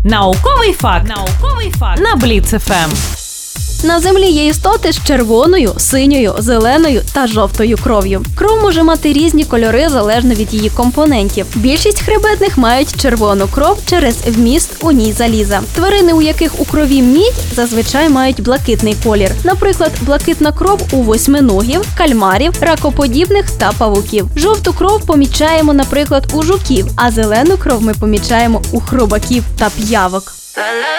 Науковий факт на Бліц ФМ. На землі є істоти з червоною, синьою, зеленою та жовтою кров'ю. Кров може мати різні кольори залежно від її компонентів. Більшість хребетних мають червону кров через вміст у ній заліза. Тварини, у яких у крові мідь, зазвичай мають блакитний колір. Наприклад, блакитна кров у восьминогів, кальмарів, ракоподібних та павуків. Жовту кров помічаємо, наприклад, у жуків, а зелену кров ми помічаємо у хробаків та п'явок.